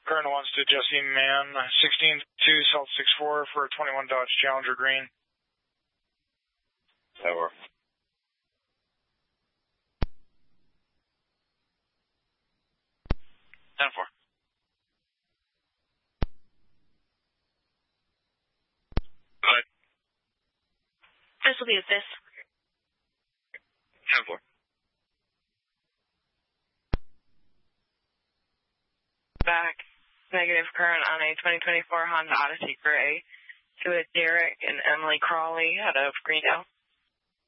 Current wants to Jesse Mann, 16-2 Salt 6-4 for a 21 Dodge Challenger green. Over. Ten-4. Go ahead. This will be a fifth. 10-4. Back. Negative current on a 2024 Honda Odyssey Gray to a Derek and Emily Crawley out of Greendale.